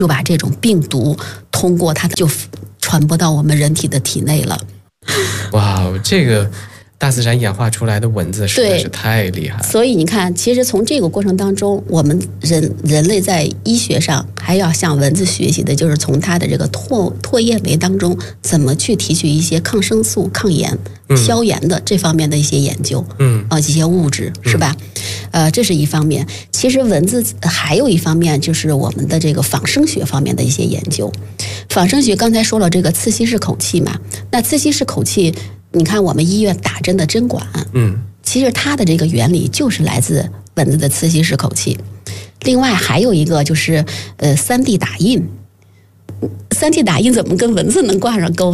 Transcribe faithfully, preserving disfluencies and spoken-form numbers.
就把这种病毒通过它就传播到我们人体的体内了。 哇，这个大自然演化出来的蚊子实在是太厉害了。 所以你看，其实从这个过程当中，我们人人类在医学上还要向蚊子学习的，就是从它的这个唾唾液酶当中怎么去提取一些抗生素、抗炎、消炎的这方面的一些研究，嗯啊，一些物质是吧？呃，这是一方面。其实蚊子还有一方面就是我们的这个仿生学方面的一些研究。仿生学刚才说了这个刺吸式口气嘛，那刺吸式口气，你看我们医院打针的针管，嗯，其实它的这个原理就是来自蚊子的刺吸式口气。另外还有一个就是呃三 D 打印，三 D 打印怎么跟蚊子能挂上钩？